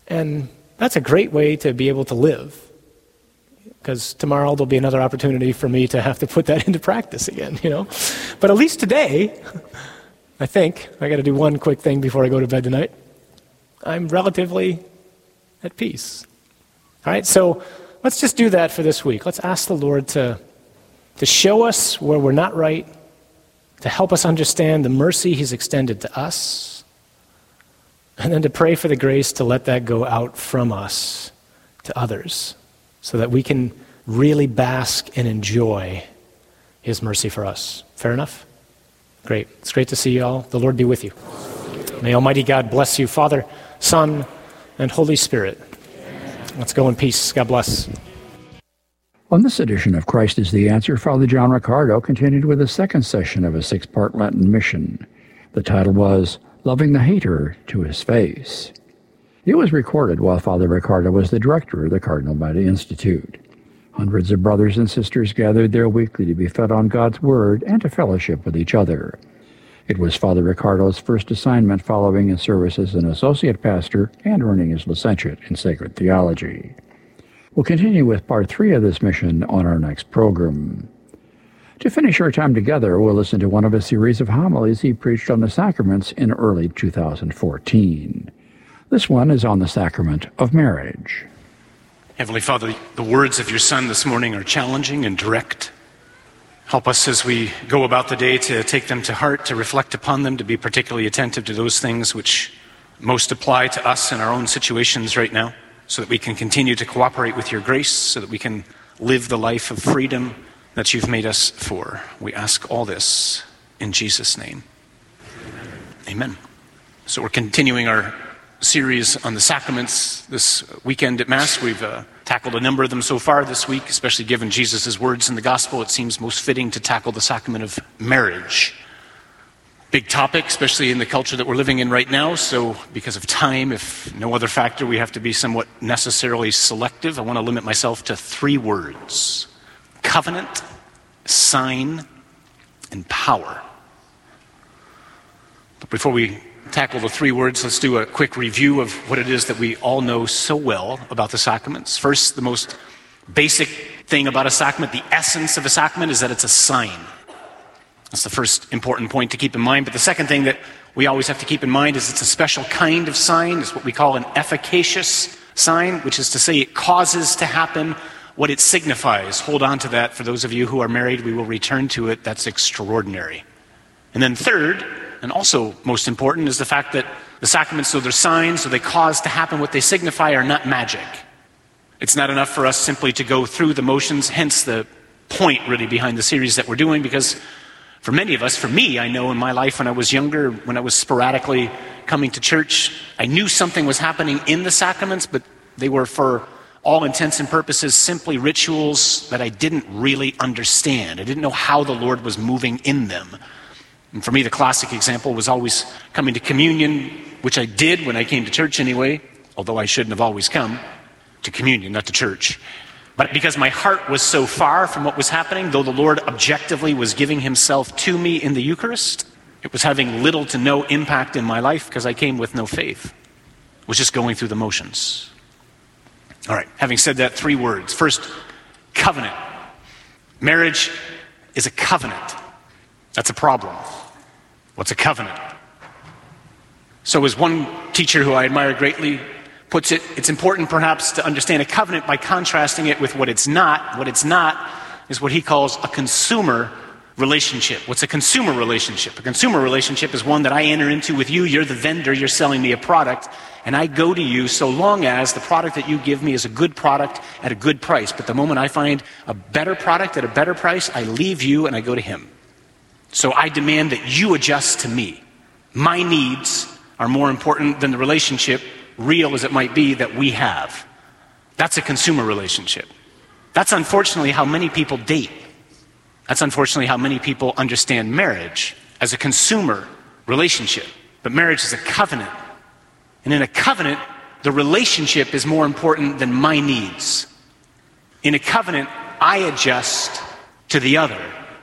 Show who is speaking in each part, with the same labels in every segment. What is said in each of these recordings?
Speaker 1: And that's a great way to be able to live, because tomorrow there'll be another opportunity for me to have to put that into practice again, But at least today, I think, I got to do one quick thing before I go to bed tonight, I'm relatively at peace. All right, so let's just do that for this week. Let's ask the Lord to show us where we're not right, to help us understand the mercy he's extended to us, and then to pray for the grace to let that go out from us to others so that we can really bask and enjoy his mercy for us. Fair enough? Great. It's great to see you all. The Lord be with you. May Almighty God bless you, Father, Son, and Holy Spirit. Let's go in peace. God bless.
Speaker 2: On this edition of Christ is the Answer, Father John Riccardo continued with the second session of a 6-part Lenten mission. The title was Loving the Hater to His Face. It was recorded while Father Riccardo was the director of the Cardinal Manny Institute. Hundreds of brothers and sisters gathered there weekly to be fed on God's Word and to fellowship with each other. It was Father Riccardo's first assignment following his service as an associate pastor and earning his licentiate in sacred theology. We'll continue with part 3 of this mission on our next program. To finish our time together, we'll listen to one of a series of homilies he preached on the sacraments in early 2014. This one is on the sacrament of marriage.
Speaker 3: Heavenly Father, the words of your Son this morning are challenging and direct. Help us as we go about the day to take them to heart, to reflect upon them, to be particularly attentive to those things which most apply to us in our own situations right now, so that we can continue to cooperate with your grace, so that we can live the life of freedom that you've made us for. We ask all this in Jesus' name. Amen. So we're continuing our series on the sacraments this weekend at Mass. We've tackled a number of them so far this week, especially given Jesus' words in the gospel. It seems most fitting to tackle the sacrament of marriage. Big topic, especially in the culture that we're living in right now. So because of time, if no other factor, we have to be somewhat necessarily selective. I want to limit myself to 3 words: covenant, sign, and power. But before we tackle the 3 words, let's do a quick review of what it is that we all know so well about the sacraments. First, the most basic thing about a sacrament, the essence of a sacrament, is that it's a sign. That's the first important point to keep in mind. But the second thing that we always have to keep in mind is it's a special kind of sign. It's what we call an efficacious sign, which is to say it causes to happen what it signifies. Hold on to that. For those of you who are married, we will return to it. That's extraordinary. And then third, and also most important, is the fact that the sacraments, though they're signs, so they cause to happen what they signify, are not magic. It's not enough for us simply to go through the motions, hence the point really behind the series that we're doing, because for many of us, for me, I know in my life when I was younger, when I was sporadically coming to church, I knew something was happening in the sacraments, but they were, for all intents and purposes, simply rituals that I didn't really understand. I didn't know how the Lord was moving in them. And for me, the classic example was always coming to communion, which I did when I came to church anyway, although I shouldn't have always come to communion, not to church. But because my heart was so far from what was happening, though the Lord objectively was giving himself to me in the Eucharist, it was having little to no impact in my life because I came with no faith. It was just going through the motions. All right, having said that, 3 words. First, covenant. Marriage is a covenant. That's a problem. What's a covenant? So as one teacher who I admire greatly puts it, it's important perhaps to understand a covenant by contrasting it with what it's not. What it's not is what he calls a consumer relationship. What's a consumer relationship? A consumer relationship is one that I enter into with you. You're the vendor, you're selling me a product, and I go to you so long as the product that you give me is a good product at a good price. But the moment I find a better product at a better price, I leave you and I go to him. So I demand that you adjust to me. My needs are more important than the relationship, real as it might be, that we have. That's a consumer relationship. That's unfortunately how many people date. That's unfortunately how many people understand marriage, as a consumer relationship. But marriage is a covenant. And in a covenant, the relationship is more important than my needs. In a covenant, I adjust to the other.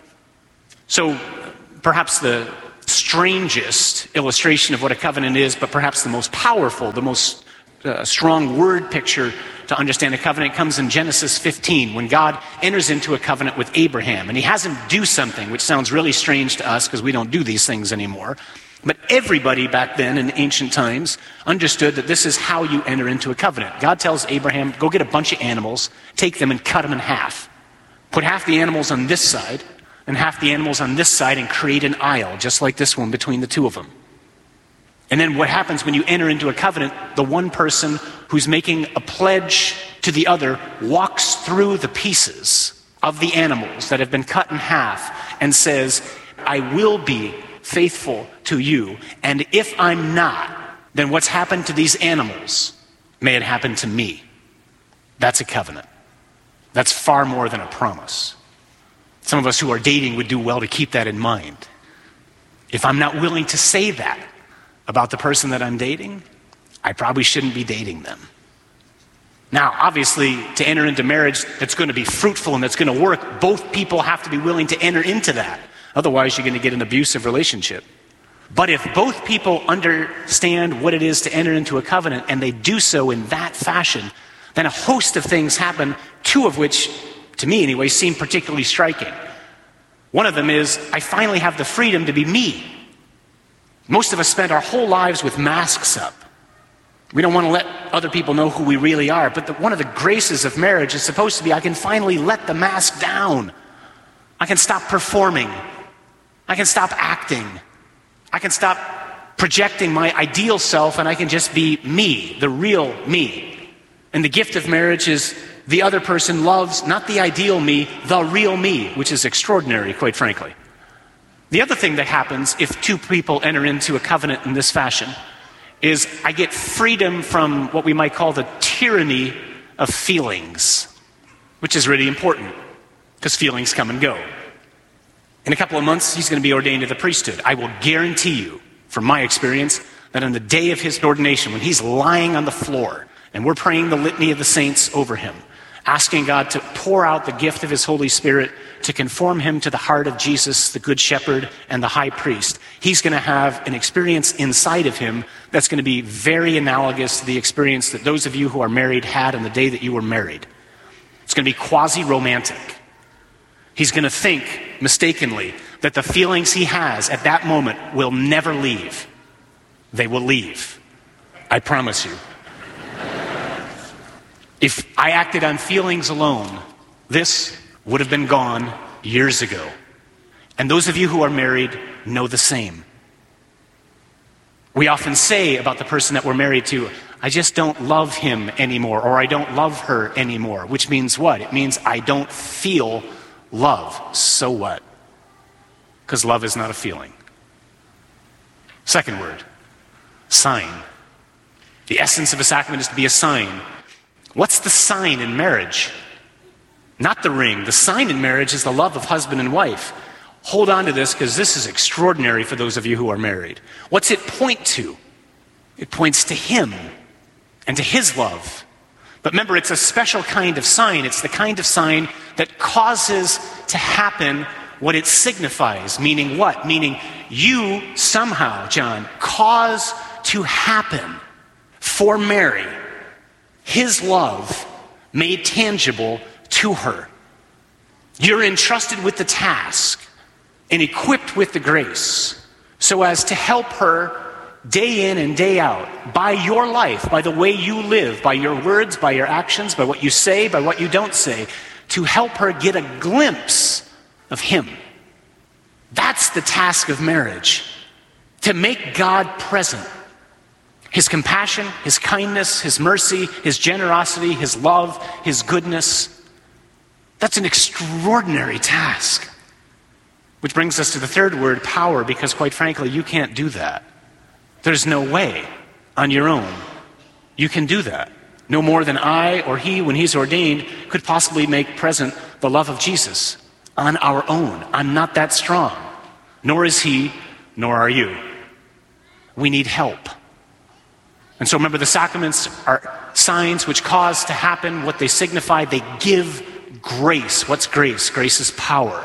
Speaker 3: So perhaps the strangest illustration of what a covenant is, but perhaps the most powerful, the most strong word picture to understand a covenant comes in Genesis 15, when God enters into a covenant with Abraham. And he has him do something, which sounds really strange to us because we don't do these things anymore. But everybody back then in ancient times understood that this is how you enter into a covenant. God tells Abraham, go get a bunch of animals, take them and cut them in half. Put half the animals on this side and half the animals on this side and create an aisle, just like this one, between the two of them. And then what happens when you enter into a covenant, the one person who's making a pledge to the other walks through the pieces of the animals that have been cut in half and says, I will be faithful to you, and if I'm not, then what's happened to these animals, may it happen to me. That's a covenant. That's far more than a promise. Some of us who are dating would do well to keep that in mind. If I'm not willing to say that about the person that I'm dating, I probably shouldn't be dating them. Now, obviously, to enter into marriage that's going to be fruitful and that's going to work, both people have to be willing to enter into that. Otherwise, you're going to get an abusive relationship. But if both people understand what it is to enter into a covenant and they do so in that fashion, then a host of things happen, two of which, to me anyway, seem particularly striking. One of them is, I finally have the freedom to be me. Most of us spend our whole lives with masks up. We don't want to let other people know who we really are. But one of the graces of marriage is supposed to be, I can finally let the mask down. I can stop performing. I can stop acting. I can stop projecting my ideal self, and I can just be me, the real me. And the gift of marriage is the other person loves not the ideal me, the real me, which is extraordinary, quite frankly. The other thing that happens if two people enter into a covenant in this fashion is I get freedom from what we might call the tyranny of feelings, which is really important because feelings come and go. In a couple of months, he's going to be ordained to the priesthood. I will guarantee you, from my experience, that on the day of his ordination, when he's lying on the floor and we're praying the litany of the saints over him, asking God to pour out the gift of his Holy Spirit to conform him to the heart of Jesus, the Good Shepherd and the High Priest, he's going to have an experience inside of him that's going to be very analogous to the experience that those of you who are married had on the day that you were married. It's going to be quasi-romantic. He's going to think, mistakenly, that the feelings he has at that moment will never leave. They will leave. I promise you. If I acted on feelings alone, this would have been gone years ago. And those of you who are married know the same. We often say about the person that we're married to, I just don't love him anymore, or I don't love her anymore, which means what? It means I don't feel love. So what? Because love is not a feeling. Second word, sign. The essence of a sacrament is to be a sign. What's the sign in marriage? Not the ring. The sign in marriage is the love of husband and wife. Hold on to this because this is extraordinary for those of you who are married. What's it point to? It points to him and to his love. But remember, it's a special kind of sign. It's the kind of sign that causes to happen what it signifies. Meaning what? Meaning you somehow, John, cause to happen for Mary his love made tangible to her. You're entrusted with the task and equipped with the grace so as to help her day in and day out by your life, by the way you live, by your words, by your actions, by what you say, by what you don't say, to help her get a glimpse of him. That's the task of marriage, to make God present. His compassion, his kindness, his mercy, his generosity, his love, his goodness. That's an extraordinary task. Which brings us to the third word, power, because quite frankly, you can't do that. There's no way on your own you can do that. No more than I or he, when he's ordained, could possibly make present the love of Jesus on our own. I'm not that strong. Nor is he, nor are you. We need help. And so remember, the sacraments are signs which cause to happen what they signify. They give grace. What's grace? Grace is power.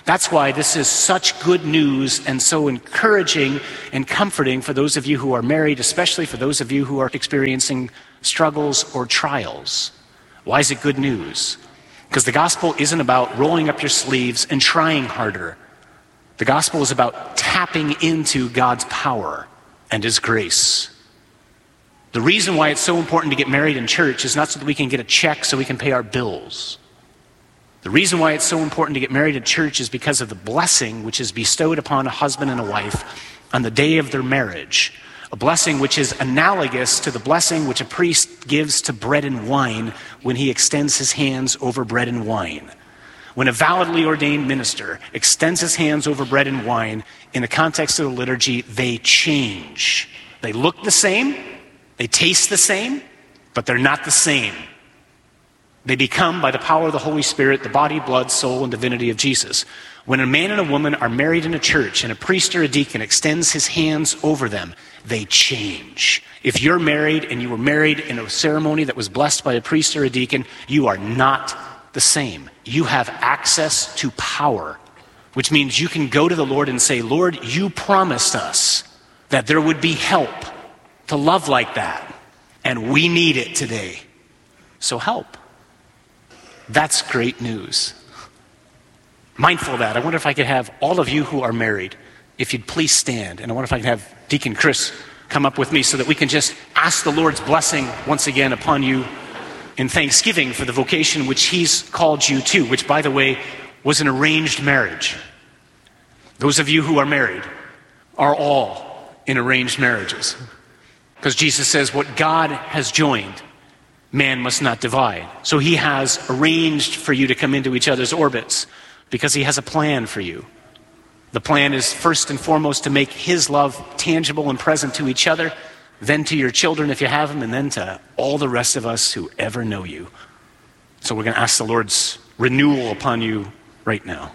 Speaker 3: That's why this is such good news and so encouraging and comforting for those of you who are married, especially for those of you who are experiencing struggles or trials. Why is it good news? Because the gospel isn't about rolling up your sleeves and trying harder. The gospel is about tapping into God's power and His grace. The reason why it's so important to get married in church is not so that we can get a check so we can pay our bills. The reason why it's so important to get married in church is because of the blessing which is bestowed upon a husband and a wife on the day of their marriage. A blessing which is analogous to the blessing which a priest gives to bread and wine when he extends his hands over bread and wine. When a validly ordained minister extends his hands over bread and wine, in the context of the liturgy, they change. They look the same, they taste the same, but they're not the same. They become, by the power of the Holy Spirit, the body, blood, soul, and divinity of Jesus. When a man and a woman are married in a church and a priest or a deacon extends his hands over them, they change. If you're married and you were married in a ceremony that was blessed by a priest or a deacon, you are not the same. You have access to power, which means you can go to the Lord and say, Lord, you promised us that there would be help to love like that, and we need it today. So help. That's great news. Mindful of that, I wonder if I could have all of you who are married, if you'd please stand, and I wonder if I could have Deacon Chris come up with me so that we can just ask the Lord's blessing once again upon you in thanksgiving for the vocation which He's called you to, which, by the way, was an arranged marriage. Those of you who are married are all in arranged marriages. Because Jesus says what God has joined, man must not divide. So He has arranged for you to come into each other's orbits because He has a plan for you. The plan is first and foremost to make His love tangible and present to each other, then to your children if you have them, and then to all the rest of us who ever know you. So we're going to ask the Lord's renewal upon you right now.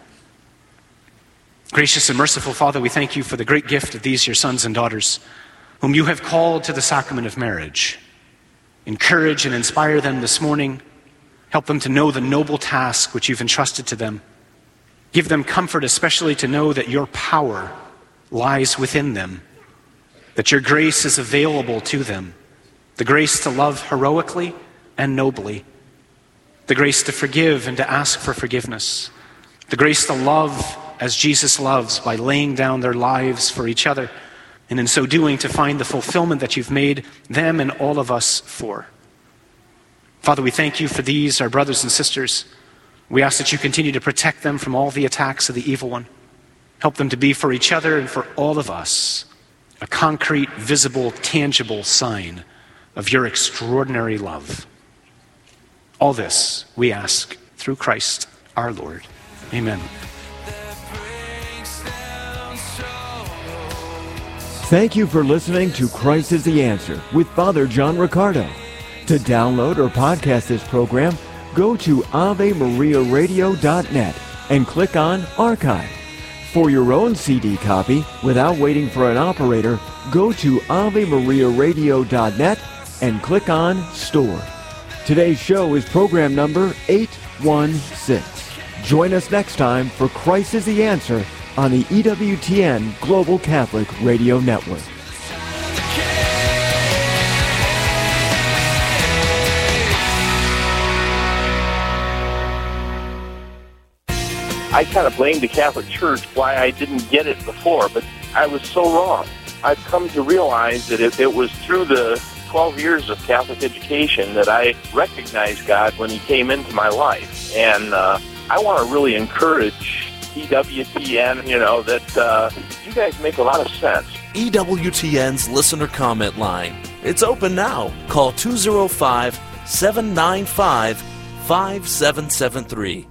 Speaker 3: Gracious and merciful Father, we thank you for the great gift of these your sons and daughters, whom you have called to the sacrament of marriage. Encourage and inspire them this morning. Help them to know the noble task which you've entrusted to them. Give them comfort, especially to know that your power lies within them, that your grace is available to them, the grace to love heroically and nobly, the grace to forgive and to ask for forgiveness, the grace to love as Jesus loves by laying down their lives for each other, and in so doing to find the fulfillment that you've made them and all of us for. Father, we thank you for these, our brothers and sisters. We ask that you continue to protect them from all the attacks of the evil one. Help them to be for each other and for all of us a concrete, visible, tangible sign of your extraordinary love. All this we ask through Christ our Lord. Amen.
Speaker 4: Thank you for listening to Christ is the Answer with Father John Riccardo. To download or podcast this program, go to AveMariaRadio.net and click on Archive. For your own CD copy, without waiting for an operator, go to AveMariaRadio.net and click on Store. Today's show is program number 816. Join us next time for Christ is the Answer on the EWTN Global Catholic Radio Network.
Speaker 5: I kind of blamed the Catholic Church why I didn't get it before, but I was so wrong. I've come to realize that it was through the 12 years of Catholic education that I recognized God when He came into my life. And I want to really encourage EWTN, that you guys make a lot of sense.
Speaker 6: EWTN's listener comment line. It's open now. Call 205-795-5773.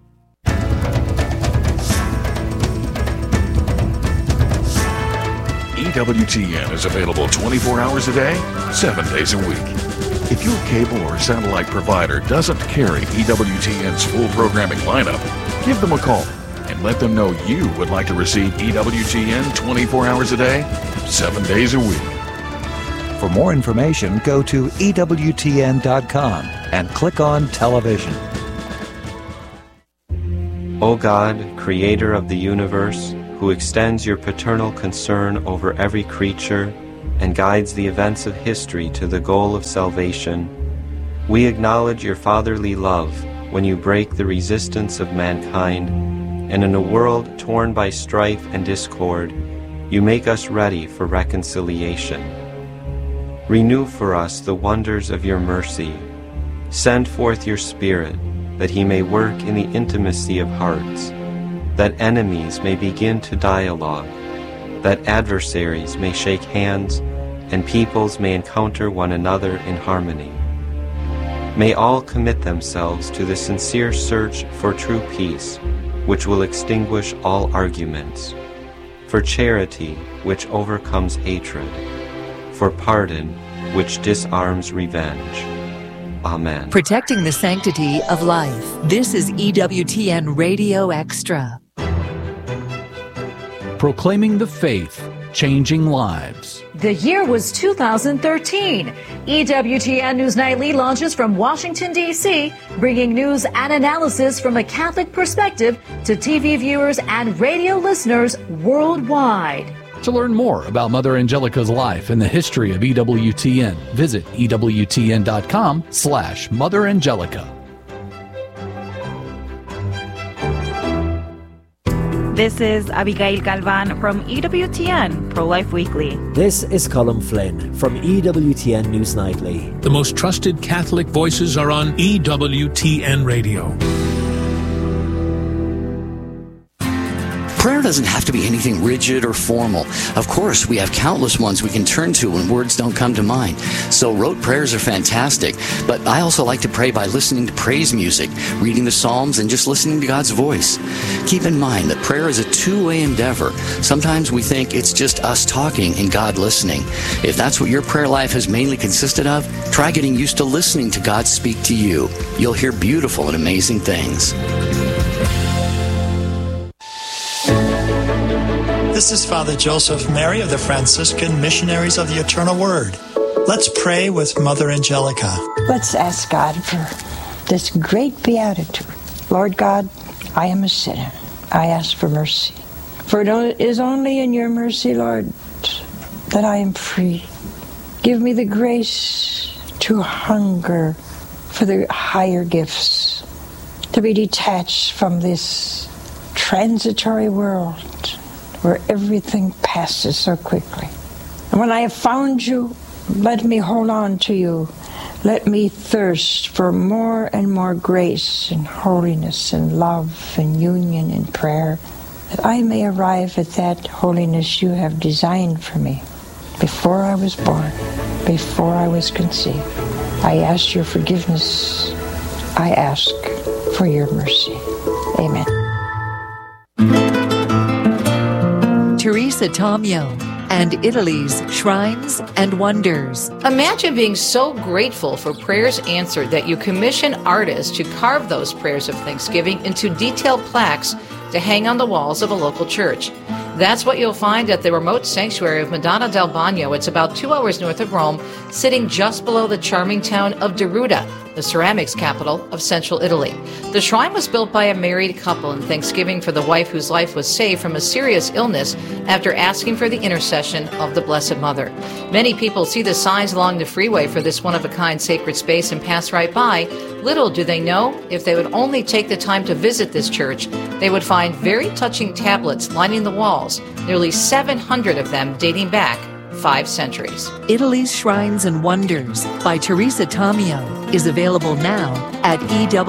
Speaker 7: EWTN is available 24 hours a day, 7 days a week. If your cable or satellite provider doesn't carry EWTN's full programming lineup, give them a call and let them know you would like to receive EWTN 24 hours a day, 7 days a week.
Speaker 8: For more information, go to EWTN.com and click on Television.
Speaker 9: O God, creator of the universe, who extends your paternal concern over every creature and guides the events of history to the goal of salvation, we acknowledge your fatherly love when you break the resistance of mankind, and in a world torn by strife and discord, you make us ready for reconciliation. Renew for us the wonders of your mercy. Send forth your Spirit, that he may work in the intimacy of hearts, that enemies may begin to dialogue, that adversaries may shake hands, and peoples may encounter one another in harmony. May all commit themselves to the sincere search for true peace, which will extinguish all arguments, for charity, which overcomes hatred, for pardon, which disarms revenge. Amen.
Speaker 10: Protecting the sanctity of life. This is EWTN Radio Extra.
Speaker 11: Proclaiming the faith, changing lives.
Speaker 12: The year was 2013. EWTN News Nightly launches from Washington, D.C., bringing news and analysis from a Catholic perspective to TV viewers and radio listeners worldwide.
Speaker 11: To learn more about Mother Angelica's life and the history of EWTN, visit EWTN.com/Mother Angelica.
Speaker 13: This is Abigail Galvan from EWTN Pro-Life Weekly.
Speaker 14: This is Colin Flynn from EWTN News Nightly.
Speaker 15: The most trusted Catholic voices are on EWTN Radio.
Speaker 16: Prayer doesn't have to be anything rigid or formal. Of course, we have countless ones we can turn to when words don't come to mind. So rote prayers are fantastic, but I also like to pray by listening to praise music, reading the Psalms, and just listening to God's voice. Keep in mind that prayer is a two-way endeavor. Sometimes we think it's just us talking and God listening. If that's what your prayer life has mainly consisted of, try getting used to listening to God speak to you. You'll hear beautiful and amazing things.
Speaker 17: This is Father Joseph Mary of the Franciscan Missionaries of the Eternal Word. Let's pray with Mother Angelica.
Speaker 18: Let's ask God for this great beatitude. Lord God, I am a sinner. I ask for mercy. For it is only in your mercy, Lord, that I am free. Give me the grace to hunger for the higher gifts, to be detached from this transitory world where everything passes so quickly. And when I have found you, let me hold on to you. Let me thirst for more and more grace and holiness and love and union and prayer, that I may arrive at that holiness you have designed for me before I was born, before I was conceived. I ask your forgiveness. I ask for your mercy. Amen.
Speaker 10: Teresa Tomeo and Italy's Shrines and Wonders.
Speaker 19: Imagine being so grateful for prayers answered that you commission artists to carve those prayers of thanksgiving into detailed plaques to hang on the walls of a local church. That's what you'll find at the remote sanctuary of Madonna del Bagno. It's about 2 hours north of Rome, sitting just below the charming town of Deruta, the ceramics capital of central Italy. The shrine was built by a married couple in thanksgiving for the wife whose life was saved from a serious illness after asking for the intercession of the Blessed Mother. Many people see the signs along the freeway for this one-of-a-kind sacred space and pass right by. Little do they know, if they would only take the time to visit this church, they would find very touching tablets lining the walls, nearly 700 of them dating back 5 centuries.
Speaker 10: Italy's Shrines and Wonders by Teresa Tomeo is available now at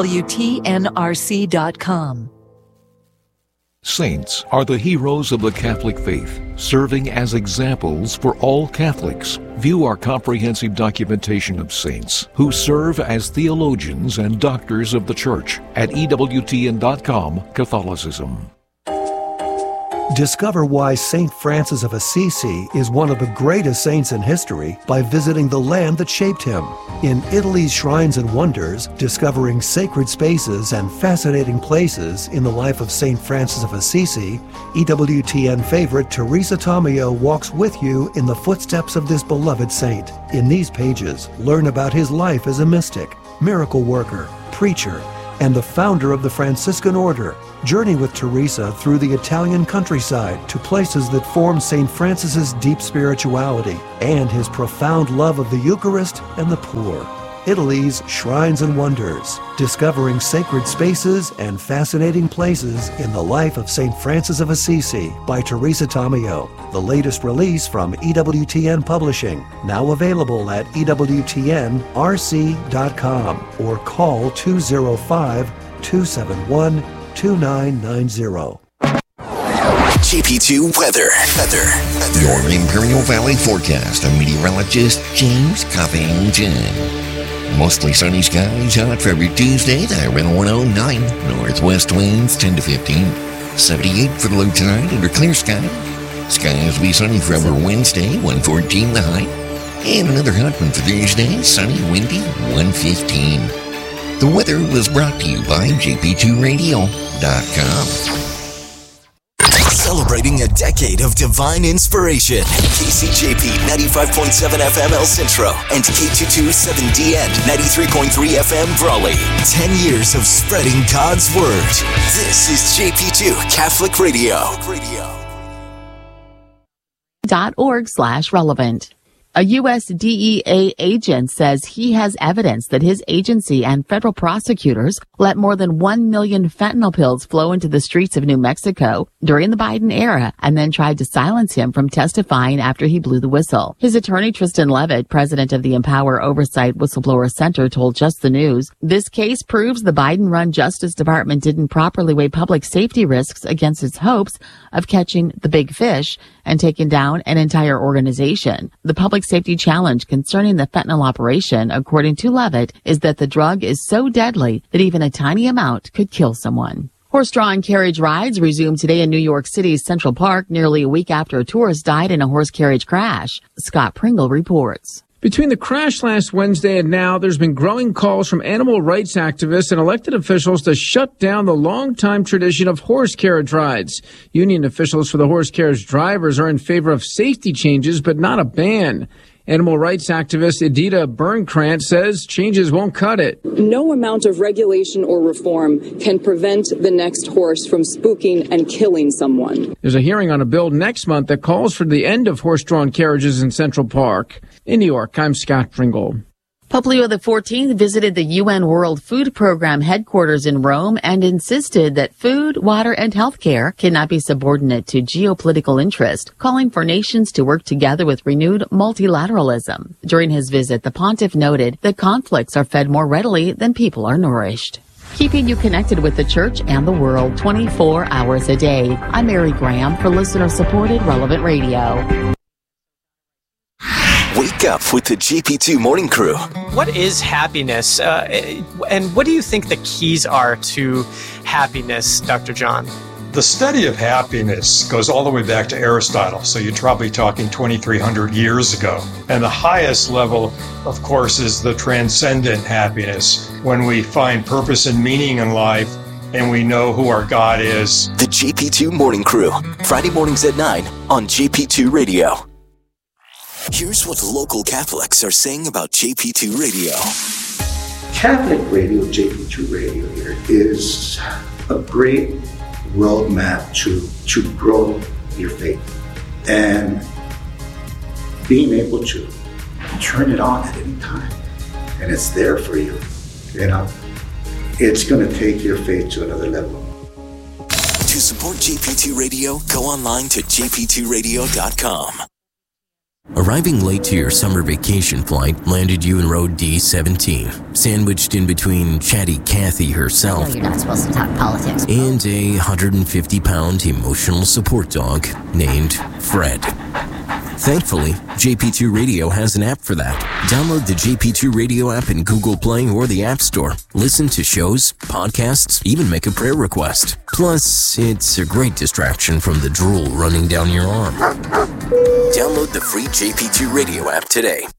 Speaker 10: EWTNRC.com.
Speaker 7: Saints are the heroes of the Catholic faith, serving as examples for all Catholics. View our comprehensive documentation of saints who serve as theologians and doctors of the Church at EWTN.com Catholicism.
Speaker 20: Discover why St. Francis of Assisi is one of the greatest saints in history by visiting the land that shaped him. In Italy's Shrines and Wonders, discovering sacred spaces and fascinating places in the life of St. Francis of Assisi, EWTN favorite Teresa Tomeo walks with you in the footsteps of this beloved saint. In these pages, learn about his life as a mystic, miracle worker, preacher, and the founder of the Franciscan Order. Journey with Teresa through the Italian countryside to places that form St. Francis's deep spirituality and his profound love of the Eucharist and the poor. Italy's Shrines and Wonders, discovering sacred spaces and fascinating places in the life of St. Francis of Assisi by Teresa Tomeo. The latest release from EWTN Publishing, now available at EWTNRC.com or call 205-271-2990.
Speaker 21: JP2 Weather. Your Imperial Valley forecast. I'm meteorologist James Covington. Mostly sunny skies, hot for every Tuesday, the wind 109. Northwest winds 10 to 15. 78 for the low tonight under clear sky. Skies will be sunny for over Wednesday, 114 the high. And another hot one for Thursday, sunny, windy, 115. The weather was brought to you by JP2Radio.com.
Speaker 22: Celebrating a decade of divine inspiration. KCJP 95.7 FM El Centro and K22 7DN 93.3 FM Brawley. 10 years of spreading God's Word. This is JP2 Catholic Radio.
Speaker 23: .org/relevant. A U.S. DEA agent says he has evidence that his agency and federal prosecutors let more than 1 million fentanyl pills flow into the streets of New Mexico during the Biden era and then tried to silence him from testifying after he blew the whistle. His attorney, Tristan Levitt, president of the Empower Oversight Whistleblower Center, told Just the News, this case proves the Biden-run Justice Department didn't properly weigh public safety risks against its hopes of catching the big fish and taking down an entire organization. The public safety challenge concerning the fentanyl operation, according to Levitt, is that the drug is so deadly that even a tiny amount could kill someone. Horse-drawn carriage rides resumed today in New York City's Central Park nearly a week after a tourist died in a horse carriage crash. Scott Pringle reports.
Speaker 24: Between the crash last Wednesday and now, there's been growing calls from animal rights activists and elected officials to shut down the long-time tradition of horse carriage rides. Union officials for the horse carriage drivers are in favor of safety changes, but not a ban. Animal rights activist Edita Bernkrantz says changes won't cut it.
Speaker 25: No amount of regulation or reform can prevent the next horse from spooking and killing someone.
Speaker 24: There's a hearing on a bill next month that calls for the end of horse-drawn carriages in Central Park. In New York, I'm Scott Pringle.
Speaker 23: Pope Leo XIV visited the UN World Food Program headquarters in Rome and insisted that food, water, and health care cannot be subordinate to geopolitical interest, calling for nations to work together with renewed multilateralism. During his visit, the pontiff noted that conflicts are fed more readily than people are nourished. Keeping you connected with the church and the world 24 hours a day. I'm Mary Graham for listener-supported Relevant Radio.
Speaker 22: Wake up with the JP2 Morning Crew.
Speaker 26: What is happiness? And what do you think the keys are to happiness, Dr. John?
Speaker 27: The study of happiness goes all the way back to Aristotle, so you're probably talking 2,300 years ago. And the highest level, of course, is the transcendent happiness, when we find purpose and meaning in life and we know who our God is.
Speaker 22: The JP2 Morning Crew, Friday mornings at 9 on JP2 Radio. Here's what local Catholics are saying about JP2 Radio.
Speaker 28: Catholic Radio, JP2 Radio here, is a great roadmap to grow your faith and being able to turn it on at any time. And it's there for you. You know, it's going to take your faith to another level.
Speaker 22: To support JP2 Radio, go online to jp2radio.com. Arriving late to your summer vacation flight landed you in row D17, sandwiched in between chatty Kathy herself.
Speaker 29: I know you're not supposed to talk politics, bro.
Speaker 22: And a 150-pound emotional support dog named Fred. Thankfully, JP2 Radio has an app for that. Download the JP2 Radio app in Google Play or the App Store. Listen to shows, podcasts, even make a prayer request. Plus, it's a great distraction from the drool running down your arm. Download the free JP2 Radio app today.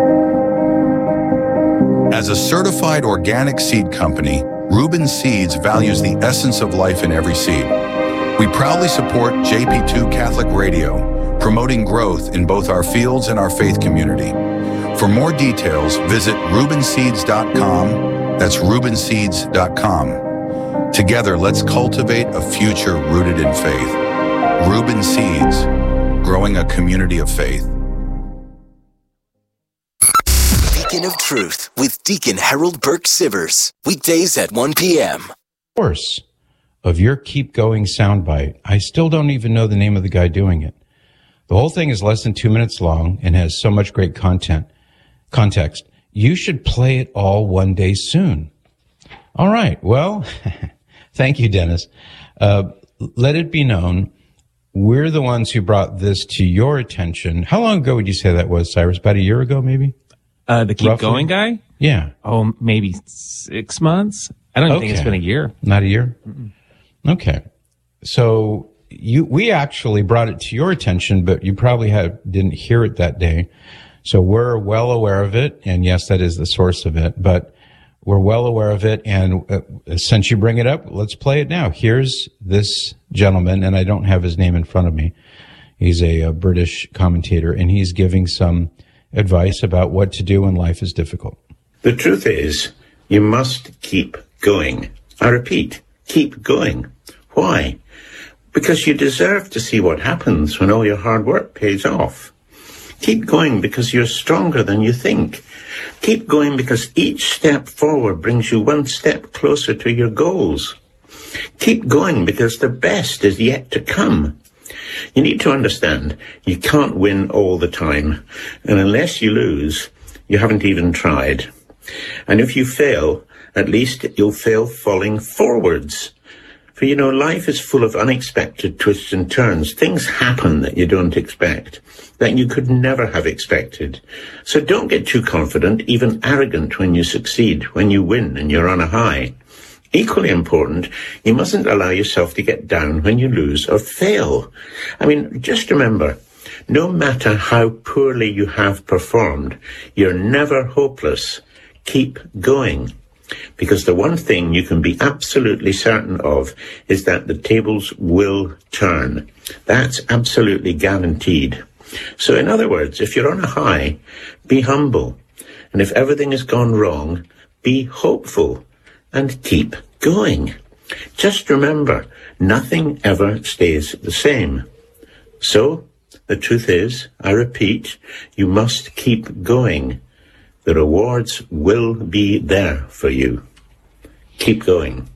Speaker 30: As a certified organic seed company, Reuben Seeds values the essence of life in every seed. We proudly support JP2 Catholic Radio, promoting growth in both our fields and our faith community. For more details, visit ReubenSeeds.com That's ReubenSeeds.com. Together, let's cultivate a future rooted in faith. Reuben Seeds, growing a community of faith.
Speaker 1: Beacon of Truth with Deacon Harold Burke Sivers. Weekdays at 1 p.m.
Speaker 2: Course of your Keep Going soundbite. I still don't even know the name of the guy doing it. The whole thing is less than 2 minutes long and has so much great context. You should play it all one day soon. All right. Well, thank you, Dennis. Let it be known, we're the ones who brought this to your attention. How long ago would you say that was, Cyrus? About a year ago, maybe?
Speaker 3: The Keep
Speaker 2: Roughly?
Speaker 3: Going guy?
Speaker 2: Yeah.
Speaker 3: Oh, maybe 6 months? I don't think it's been a year.
Speaker 2: Not a year?
Speaker 3: Mm-mm.
Speaker 2: Okay. So we actually brought it to your attention, but you probably didn't hear it that day. So we're well aware of it. And yes, that is the source of it, but we're well aware of it. And since you bring it up, let's play it now. Here's this gentleman, and I don't have his name in front of me. He's a British commentator, and he's giving some advice about what to do when life is difficult.
Speaker 4: The truth is, you must keep going. I repeat, keep going. Why? Because you deserve to see what happens when all your hard work pays off. Keep going because you're stronger than you think. Keep going because each step forward brings you one step closer to your goals. Keep going because the best is yet to come. You need to understand, you can't win all the time. And unless you lose, you haven't even tried. And if you fail, at least you'll fail falling forwards. For you know, life is full of unexpected twists and turns. Things happen that you don't expect, that you could never have expected. So don't get too confident, even arrogant when you succeed, when you win and you're on a high. Equally important, you mustn't allow yourself to get down when you lose or fail. I mean, just remember, no matter how poorly you have performed, you're never hopeless. Keep going. Because the one thing you can be absolutely certain of is that the tables will turn. That's absolutely guaranteed. So in other words, if you're on a high, be humble. And if everything has gone wrong, be hopeful and keep going. Just remember, nothing ever stays the same. So the truth is, I repeat, you must keep going. The rewards will be there for you. Keep going.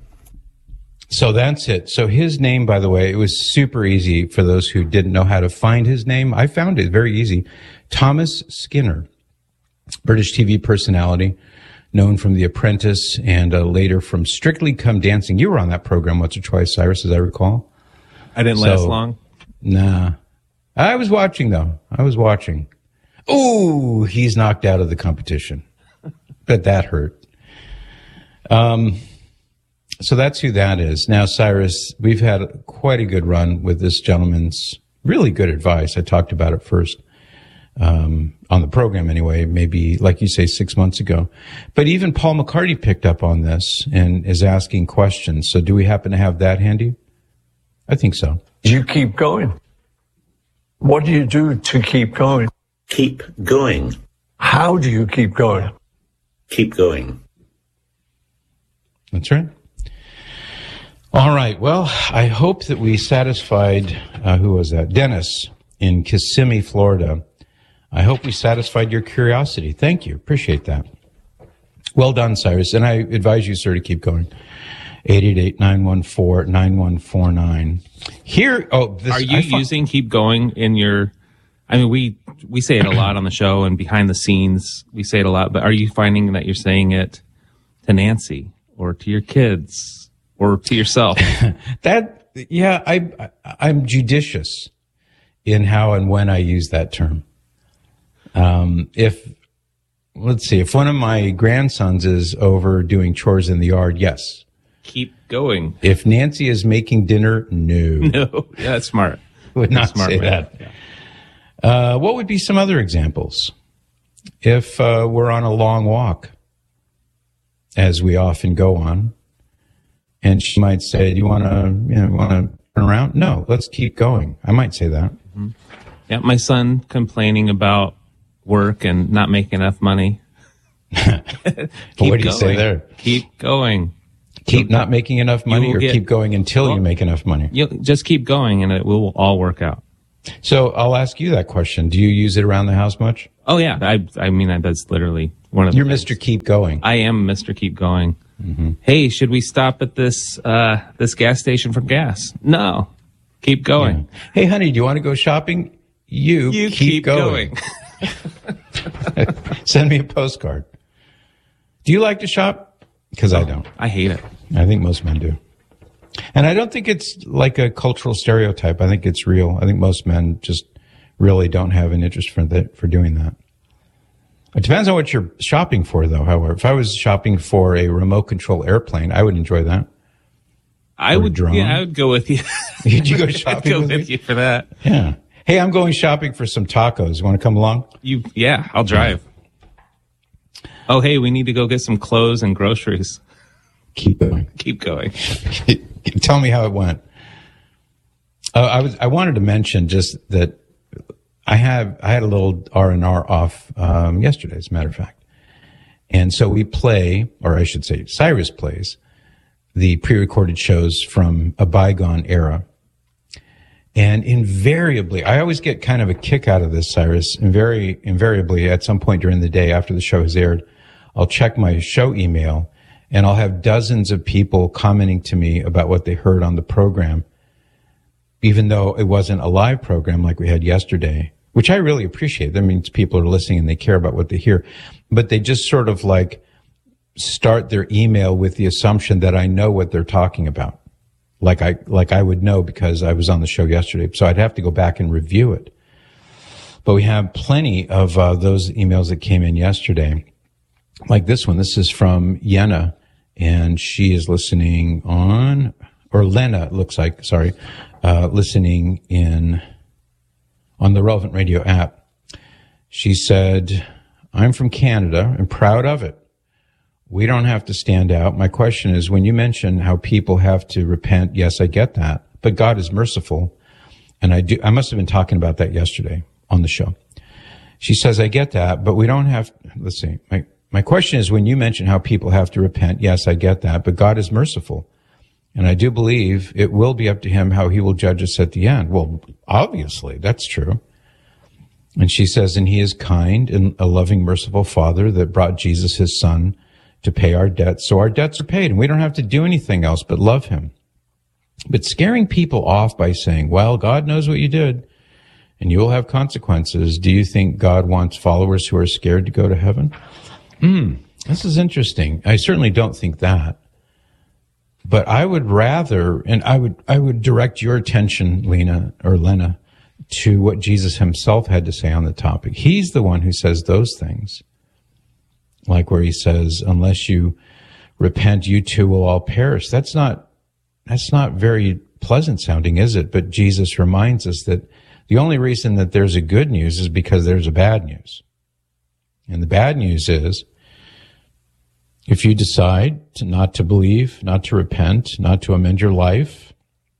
Speaker 2: So that's it. So his name, by the way, it was super easy for those who didn't know how to find his name. I found it very easy. Thomas Skinner, British TV personality, known from The Apprentice and later from Strictly Come Dancing. You were on that program once or twice, Cyrus, as I recall.
Speaker 3: I didn't last long.
Speaker 2: Nah. I was watching, though. I was watching. Ooh, he's knocked out of the competition. But that hurt. So that's who that is. Now, Cyrus, we've had quite a good run with this gentleman's really good advice. I talked about it first on the program anyway, maybe, like you say, 6 months ago. But even Paul McCarty picked up on this and is asking questions. So do we happen to have that handy? I think so.
Speaker 5: You keep going. What do you do to keep going?
Speaker 4: Keep going.
Speaker 5: How do you keep going?
Speaker 4: Keep going.
Speaker 2: That's right. All right. Well, I hope that we satisfied, who was that? Dennis in Kissimmee, Florida. I hope we satisfied your curiosity. Thank you. Appreciate that. Well done, Cyrus. And I advise you, sir, to keep going. 888-914-9149. Here,
Speaker 3: Are you using Keep Going in your... I mean, we say it a lot on the show and behind the scenes, we say it a lot, but are you finding that you're saying it to Nancy or to your kids or to yourself?
Speaker 2: I'm judicious in how and when I use that term. If one of my grandsons is over doing chores in the yard, yes.
Speaker 3: Keep going.
Speaker 2: If Nancy is making dinner, no.
Speaker 3: No, yeah, that's smart.
Speaker 2: Would not
Speaker 3: smart,
Speaker 2: say
Speaker 3: man.
Speaker 2: that. Yeah. What would be some other examples? If we're on a long walk, as we often go on, and she might say, "Do you want to turn around?" No, let's keep going. I might say that.
Speaker 3: Mm-hmm. Yeah, my son complaining about work and not making enough money.
Speaker 2: What do you say there?
Speaker 3: Keep going.
Speaker 2: Keep not making enough money, or keep going until you make enough money?
Speaker 3: You just keep going, and it will all work out.
Speaker 2: So I'll ask you that question. Do you use it around the house much?
Speaker 3: Oh, yeah. I mean, that's literally one of the
Speaker 2: You're
Speaker 3: things.
Speaker 2: Mr. Keep Going.
Speaker 3: I am Mr. Keep Going.
Speaker 2: Mm-hmm.
Speaker 3: Hey, should we stop at this this gas station for gas? No. Keep going.
Speaker 2: Yeah. Hey, honey, do you want to go shopping? You keep going. Send me a postcard. Do you like to shop? Because I don't.
Speaker 3: I hate it.
Speaker 2: I think most men do. And I don't think it's like a cultural stereotype. I think it's real. I think most men just really don't have an interest for doing that. It depends on what you're shopping for, though, however. If I was shopping for a remote control airplane, I would enjoy that.
Speaker 3: I would go with you.
Speaker 2: Did you go shopping
Speaker 3: I'd go with you for that.
Speaker 2: Yeah. Hey, I'm going shopping for some tacos. You want to come along?
Speaker 3: Yeah, I'll drive. Oh, hey, we need to go get some clothes and groceries.
Speaker 2: Keep going.
Speaker 3: Keep going.
Speaker 2: Tell me how it went. I wanted to mention just that I had a little R&R off yesterday, as a matter of fact. And so we play, or I should say Cyrus plays, the pre-recorded shows from a bygone era. And invariably, I always get kind of a kick out of this, Cyrus. Invariably, at some point during the day after the show has aired, I'll check my show email, and I'll have dozens of people commenting to me about what they heard on the program, even though it wasn't a live program like we had yesterday, which I really appreciate. That means people are listening and they care about what they hear. But they just sort of like start their email with the assumption that I know what they're talking about. Like I would know because I was on the show yesterday. So I'd have to go back and review it. But we have plenty of those emails that came in yesterday. Like this one. This is from Yenna, and she is listening on, or Lena, it looks like, sorry, listening on the Relevant Radio app. She said, I'm from Canada and proud of it. We don't have to stand out. My question is, when you mention how people have to repent, yes, I get that, but God is merciful. And I must have been talking about that yesterday on the show. She says, I get that, but we don't have, let's see, my question is, when you mention how people have to repent, yes, I get that, but God is merciful. And I do believe it will be up to him how he will judge us at the end. Well, obviously, that's true. And she says, and he is kind and a loving, merciful Father that brought Jesus, his son, to pay our debts. So our debts are paid, and we don't have to do anything else but love him. But scaring people off by saying, well, God knows what you did, and you will have consequences. Do you think God wants followers who are scared to go to heaven? This is interesting. I certainly don't think that. But I would rather, and I would direct your attention, Lena, to what Jesus himself had to say on the topic. He's the one who says those things. Like where he says, unless you repent, you too will all perish. That's not very pleasant sounding, is it? But Jesus reminds us that the only reason that there's a good news is because there's a bad news. And the bad news is, if you decide not to believe, not to repent, not to amend your life,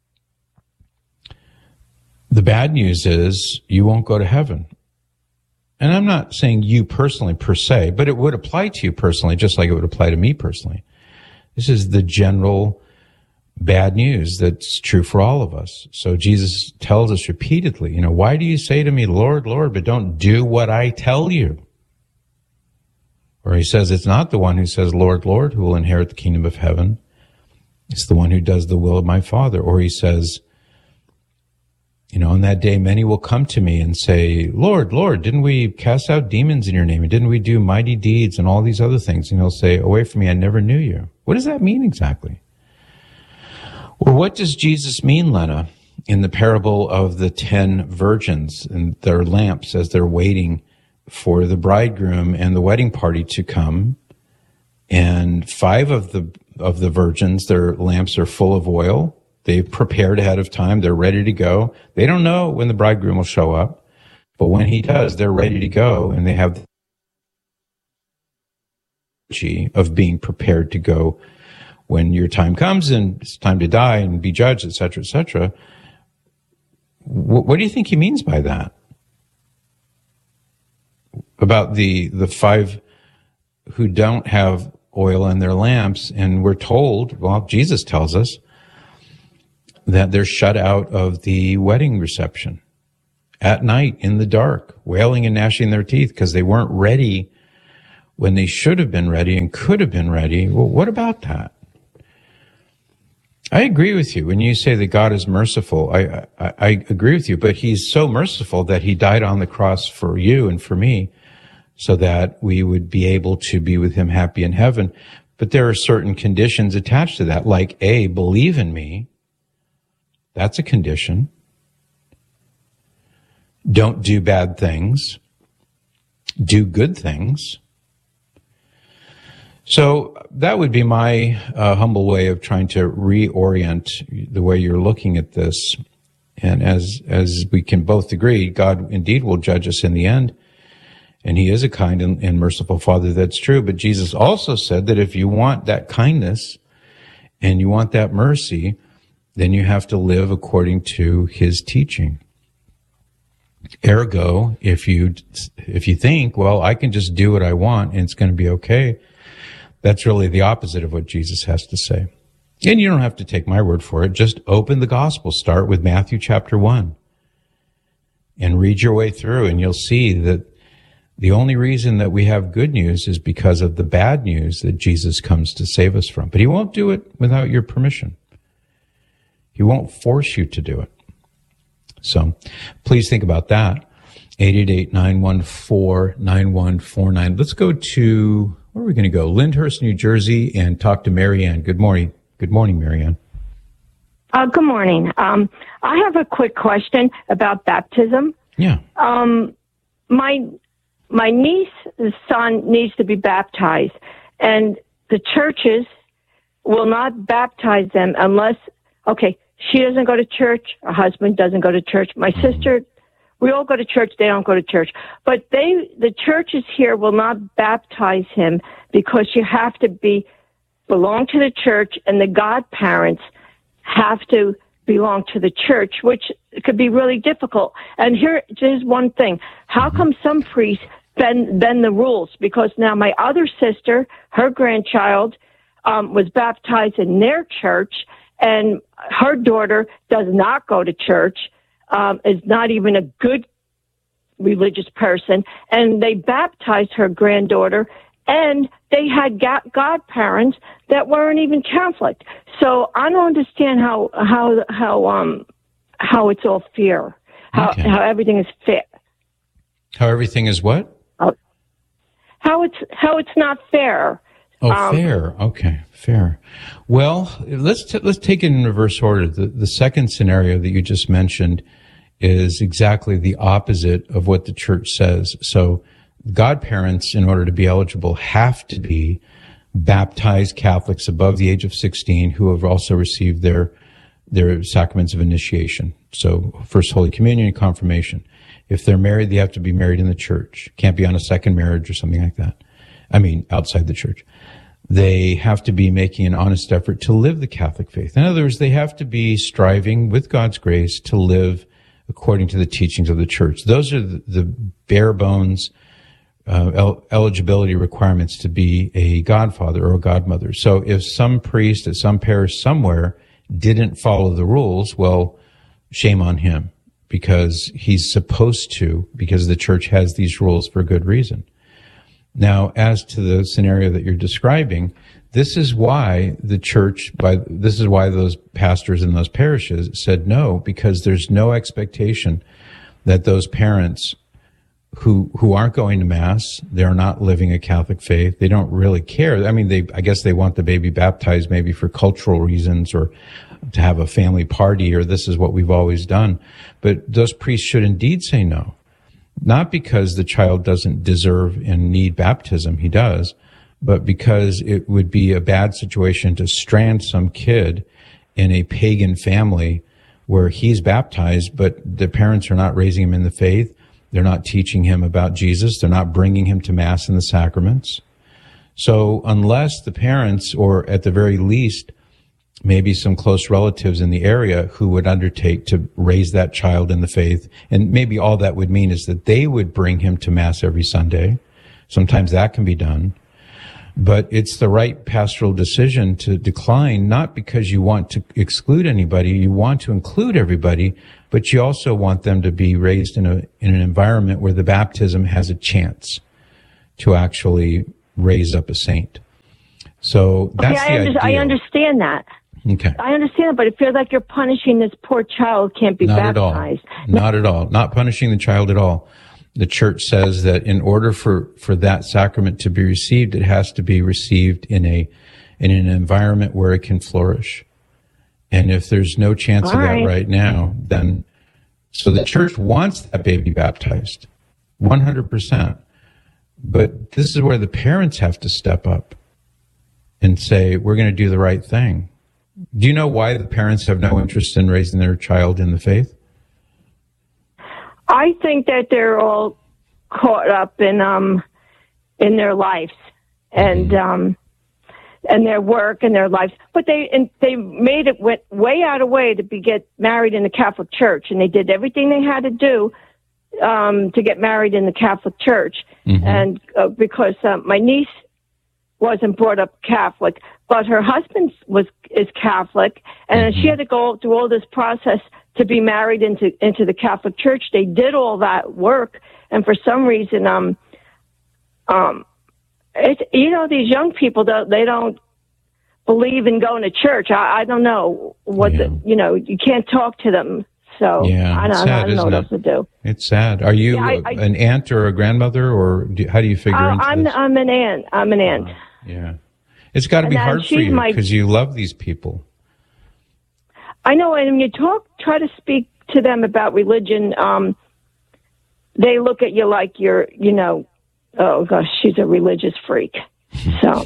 Speaker 2: the bad news is you won't go to heaven. And I'm not saying you personally per se, but it would apply to you personally, just like it would apply to me personally. This is the general bad news that's true for all of us. So Jesus tells us repeatedly, why do you say to me, Lord, Lord, but don't do what I tell you? Or he says, it's not the one who says, Lord, Lord, who will inherit the kingdom of heaven. It's the one who does the will of my Father. Or he says, on that day, many will come to me and say, Lord, Lord, didn't we cast out demons in your name? And didn't we do mighty deeds and all these other things? And he'll say, away from me, I never knew you. What does that mean exactly? Well, what does Jesus mean, Lena, in the parable of the 10 virgins and their lamps as they're waiting for the bridegroom and the wedding party to come? And 5 of the virgins, their lamps are full of oil. They've prepared ahead of time. They're ready to go. They don't know when the bridegroom will show up, but when he does, they're ready to go, and they have the energy of being prepared to go when your time comes and it's time to die and be judged, etc., etc. What do you think he means by that? About the 5 who don't have oil in their lamps, and we're told, well, Jesus tells us that they're shut out of the wedding reception at night in the dark, wailing and gnashing their teeth because they weren't ready when they should have been ready and could have been ready. Well, what about that? I agree with you when you say that God is merciful. I agree with you, but he's so merciful that he died on the cross for you and for me so that we would be able to be with him happy in heaven. But there are certain conditions attached to that, like A, believe in me. That's a condition. Don't do bad things. Do good things. So that would be my humble way of trying to reorient the way you're looking at this. And as we can both agree, God indeed will judge us in the end. And he is a kind and merciful Father. That's true. But Jesus also said that if you want that kindness and you want that mercy, then you have to live according to his teaching. Ergo, if you think, well, I can just do what I want and it's going to be okay, that's really the opposite of what Jesus has to say. And you don't have to take my word for it. Just open the gospel. Start with Matthew chapter 1 and read your way through, and you'll see that the only reason that we have good news is because of the bad news that Jesus comes to save us from. But he won't do it without your permission. He won't force you to do it. So please think about that. 888-914-9149. Let's go to, where are we going to go? Lyndhurst, New Jersey, and talk to Marianne. Good morning. Good morning, Marianne.
Speaker 6: Good morning. I have a quick question about baptism.
Speaker 2: Yeah.
Speaker 6: My niece's son needs to be baptized, and the churches will not baptize them unless, okay, she doesn't go to church, her husband doesn't go to church, my sister, we all go to church, they don't go to church. But the churches here will not baptize him because you have to belong to the church, and the godparents have to belong to the church, which could be really difficult. And here's one thing. How come some priests bend the rules? Because now my other sister, her grandchild, was baptized in their church, and her daughter does not go to church, is not even a good religious person, and they baptized her granddaughter, and they had godparents that weren't even Catholic. So I don't understand how it's all fair, how everything is fair.
Speaker 2: How everything is what?
Speaker 6: How it's not fair.
Speaker 2: Oh, fair. Okay, fair. Well, let's take it in reverse order. The second scenario that you just mentioned is exactly the opposite of what the church says. So godparents, in order to be eligible, have to be baptized Catholics above the age of 16 who have also received their sacraments of initiation. So First Holy Communion and confirmation. If they're married, they have to be married in the church. Can't be on a second marriage or something like that. I mean, outside the church. They have to be making an honest effort to live the Catholic faith. In other words, they have to be striving with God's grace to live according to the teachings of the church. Those are the bare bones eligibility requirements to be a godfather or a godmother. So if some priest at some parish somewhere didn't follow the rules, well, shame on him, because he's supposed to, because the church has these rules for good reason. Now, as to the scenario that you're describing, this is why the church, this is why those pastors in those parishes said no, because there's no expectation that those parents who aren't going to Mass, they're not living a Catholic faith, they don't really care. I mean, I guess they want the baby baptized maybe for cultural reasons or to have a family party, or this is what we've always done. But those priests should indeed say no. Not because the child doesn't deserve and need baptism, he does, but because it would be a bad situation to strand some kid in a pagan family where he's baptized, but the parents are not raising him in the faith. They're not teaching him about Jesus. They're not bringing him to Mass and the sacraments. So unless the parents, or at the very least, maybe some close relatives in the area who would undertake to raise that child in the faith, and maybe all that would mean is that they would bring him to Mass every Sunday. Sometimes that can be done. But it's the right pastoral decision to decline, not because you want to exclude anybody, you want to include everybody, but you also want them to be raised in an environment where the baptism has a chance to actually raise up a saint. So that's the idea.
Speaker 6: I understand that.
Speaker 2: Okay.
Speaker 6: I understand, but it feels like you're punishing this poor child who can't be baptized.
Speaker 2: Not at all. Not punishing the child at all. The church says that in order for that sacrament to be received, it has to be received in an environment where it can flourish. And if there's no chance of that right now, then, so the church wants that baby baptized, 100%. But this is where the parents have to step up and say, we're going to do the right thing. Do you know why the parents have no interest in raising their child in the faith?
Speaker 6: I think that they're all caught up in their lives and their work and their lives. But they made it went way out of way to get married in the Catholic Church, and they did everything they had to do to get married in the Catholic Church. Mm-hmm. And because my niece wasn't brought up Catholic, but her husband is Catholic, and she had to go through all this process to be married into the Catholic Church. They did all that work, and for some reason, these young people they don't believe in going to church. I don't know what you can't talk to them. So I don't know what else to do.
Speaker 2: It's sad. Are you an aunt or a grandmother, or how do you figure into this?
Speaker 6: I'm an aunt. I'm an aunt.
Speaker 2: Yeah. It's got to be hard for you because you love these people.
Speaker 6: I know, and when you try to speak to them about religion, they look at you like you're, oh gosh, she's a religious freak. So.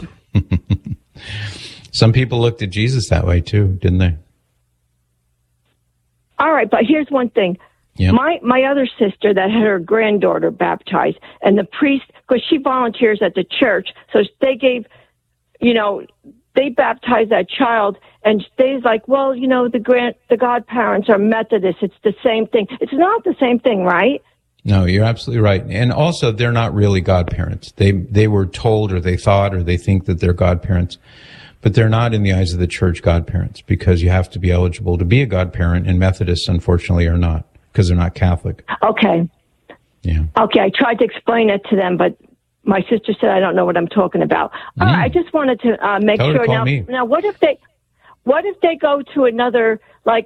Speaker 2: Some people looked at Jesus that way too, didn't they?
Speaker 6: All right, but here's one thing. Yep. My other sister that had her granddaughter baptized, and the priest, because she volunteers at the church, so they gave, they baptized that child, and they's like, well, the godparents are Methodists. It's the same thing. It's not the same thing, right?
Speaker 2: No, you're absolutely right. And also, they're not really godparents. They were told, or they thought, or they think that they're godparents. But they're not in the eyes of the church godparents, because you have to be eligible to be a godparent, and Methodists, unfortunately, are not, because they're not Catholic.
Speaker 6: Okay.
Speaker 2: Yeah.
Speaker 6: Okay, I tried to explain it to them, but my sister said I don't know what I'm talking about. All right, I just wanted to make
Speaker 2: Tell her
Speaker 6: sure.
Speaker 2: to call me.
Speaker 6: Now, what if they go to another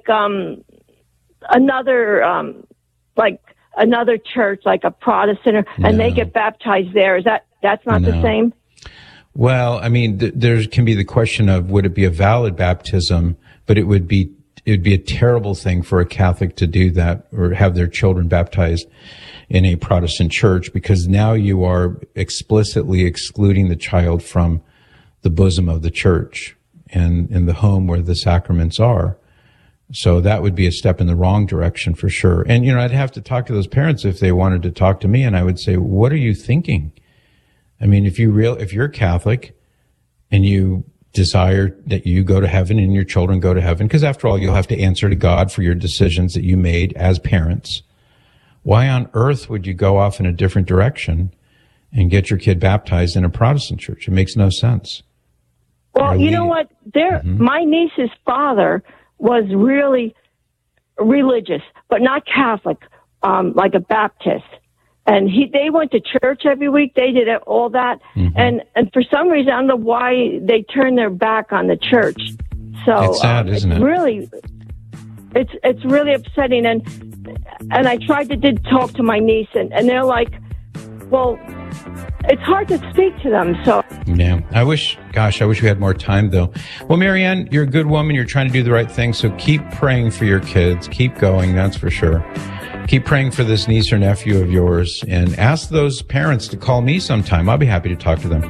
Speaker 6: church, like a Protestant, and they get baptized there? That's not the same?
Speaker 2: Well, I mean, there can be the question of, would it be a valid baptism? But it would be a terrible thing for a Catholic to do that, or have their children baptized in a Protestant church, because now you are explicitly excluding the child from the bosom of the church and in the home where the sacraments are. So that would be a step in the wrong direction for sure. And, I'd have to talk to those parents if they wanted to talk to me, and I would say, what are you thinking? I mean, if you're Catholic and you desire that you go to heaven and your children go to heaven, because after all, you'll have to answer to God for your decisions that you made as parents. Why on earth would you go off in a different direction and get your kid baptized in a Protestant church? It makes no sense.
Speaker 6: Well, you know what? My niece's father was really religious, but not Catholic, like a Baptist. And they went to church every week. They did all that. Mm-hmm. And for some reason, I don't know why they turned their back on the church. So
Speaker 2: it's sad, isn't it?
Speaker 6: Really, it's really upsetting. And I tried to talk to my niece, and they're like, well, it's hard to speak to them. So
Speaker 2: yeah, I wish we had more time though. Well, Marianne, you're a good woman. You're trying to do the right thing. So keep praying for your kids. Keep going. That's for sure. Keep praying for this niece or nephew of yours, and ask those parents to call me sometime. I'll be happy to talk to them.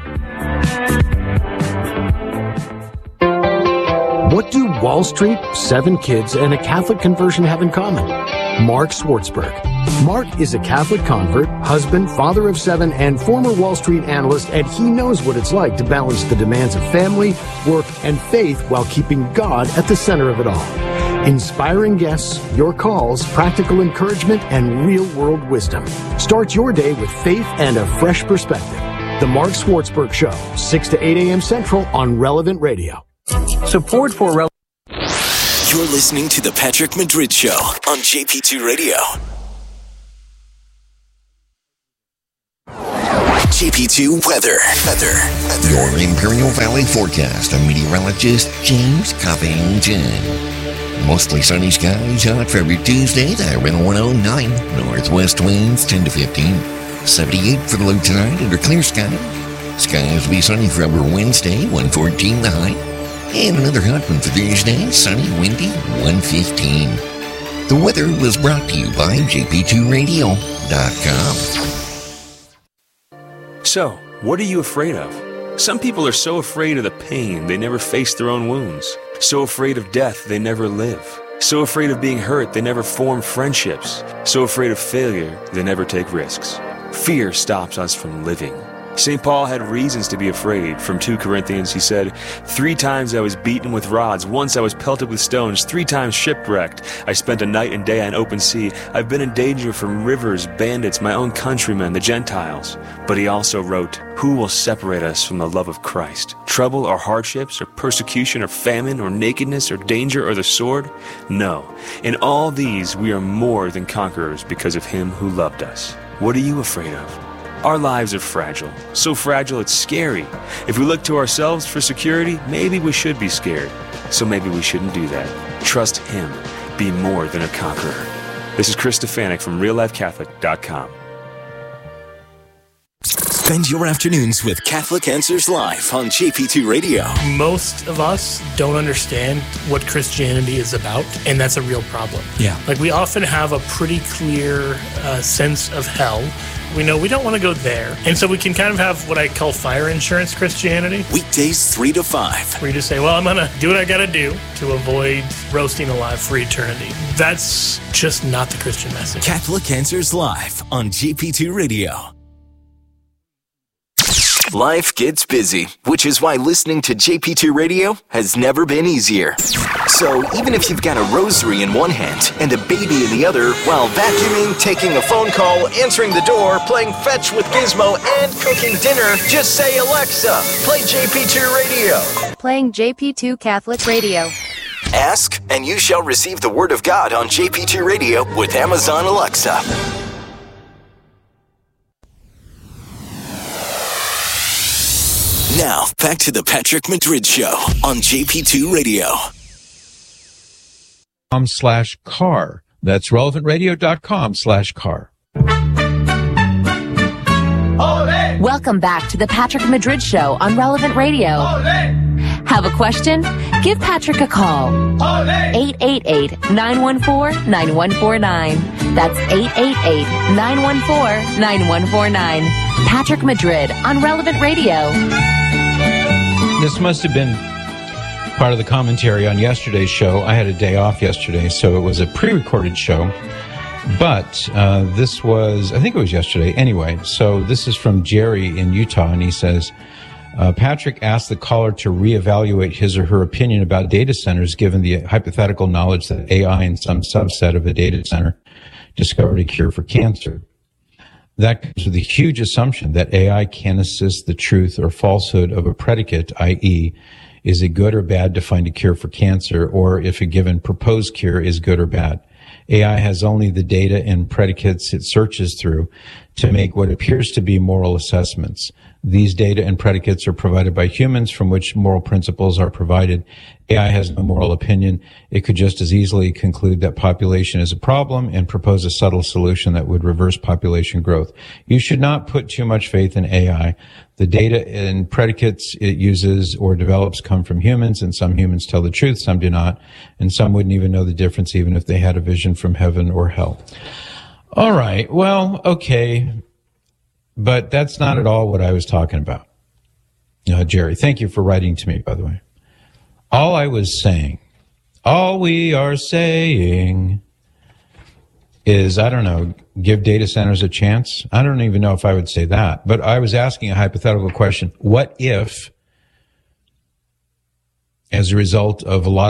Speaker 8: What do Wall Street, 7 kids, and a Catholic conversion have in common? Mark Swartzberg. Mark is a Catholic convert, husband, father of 7, and former Wall Street analyst, and he knows what it's like to balance the demands of family, work, and faith while keeping God at the center of it all. Inspiring guests, your calls, practical encouragement, and real-world wisdom. Start your day with faith and a fresh perspective. The Mark Schwartzberg Show, 6 to 8 a.m. Central on Relevant Radio.
Speaker 1: Support for Relevant. You're listening to The Patrick Madrid Show on JP2 Radio. JP2 weather.
Speaker 21: Your Imperial Valley forecast. I'm meteorologist James Covington. Mostly sunny skies, hot for every Tuesday. The wind 109. Northwest winds 10 to 15. 78 for the low tonight under clear sky. Skies will be sunny for every Wednesday, 114 the high. And another hot one for Thursday, sunny, windy, 115. The weather was brought to you by JP2Radio.com.
Speaker 9: So, what are you afraid of? Some people are so afraid of the pain they never face their own wounds. So afraid of death they never live. So afraid of being hurt they never form friendships. So afraid of failure they never take risks. Fear stops us from living. St. Paul had reasons to be afraid. From 2 Corinthians, he said, 3 times I was beaten with rods. Once I was pelted with stones. 3 times shipwrecked. I spent a night and day on open sea. I've been in danger from rivers, bandits, my own countrymen, the Gentiles. But he also wrote, who will separate us from the love of Christ? Trouble or hardships or persecution or famine or nakedness or danger or the sword? No. In all these we are more than conquerors because of him who loved us. What are you afraid of? Our lives are fragile. So fragile it's scary. If we look to ourselves for security, maybe we should be scared. So maybe we shouldn't do that. Trust him. Be more than a conqueror. This is Chris Stefanik from RealLifeCatholic.com.
Speaker 1: Spend your afternoons with Catholic Answers Live on JP2 Radio.
Speaker 11: Most of us don't understand what Christianity is about, and that's a real problem.
Speaker 1: Yeah.
Speaker 11: Like, we often have a pretty clear sense of hell. We know we don't want to go there. And so we can kind of have what I call fire insurance Christianity.
Speaker 1: Weekdays 3 to 5.
Speaker 11: Where you just say, well, I'm going to do what I got to do to avoid roasting alive for eternity. That's just not the Christian message.
Speaker 1: Catholic Answers Live on JP2 Radio. Life gets busy, which is why listening to JP2 Radio has never been easier. So even if you've got a rosary in one hand and a baby in the other, while vacuuming, taking a phone call, answering the door, playing fetch with Gizmo, and cooking dinner, just say, Alexa, play JP2 Radio.
Speaker 12: Playing JP2 Catholic Radio.
Speaker 1: Ask, and you shall receive the Word of God on JP2 Radio with Amazon Alexa. Now, back to the Patrick Madrid Show on JP2 Radio.
Speaker 2: .com/car. That's relevantradio.com/car.
Speaker 23: Welcome back to the Patrick Madrid Show on Relevant Radio. Have a question? Give Patrick a call. 888-914-9149. That's 888-914-9149. Patrick Madrid on Relevant Radio.
Speaker 2: This must have been part of the commentary on yesterday's show. I had a day off yesterday, so it was a pre-recorded show. But this was, I think it was yesterday. Anyway, so this is from Jerry in Utah, and he says, Patrick asked the caller to reevaluate his or her opinion about data centers given the hypothetical knowledge that AI in some subset of a data center discovered a cure for cancer. That comes with a huge assumption that AI can assist the truth or falsehood of a predicate, i.e., is it good or bad to find a cure for cancer, or if a given proposed cure is good or bad. AI has only the data and predicates it searches through to make what appears to be moral assessments. These data and predicates are provided by humans from which moral principles are provided. AI has no moral opinion. It could just as easily conclude that population is a problem and propose a subtle solution that would reverse population growth. You should not put too much faith in AI. The data and predicates it uses or develops come from humans, and some humans tell the truth, some do not, and some wouldn't even know the difference even if they had a vision from heaven or hell. All right, well, okay. But that's not at all what I was talking about. Jerry, thank you for writing to me, by the way. All I was saying, all we are saying is, I don't know, give data centers a chance. I don't even know if I would say that. But I was asking a hypothetical question. What if, as a result of a lot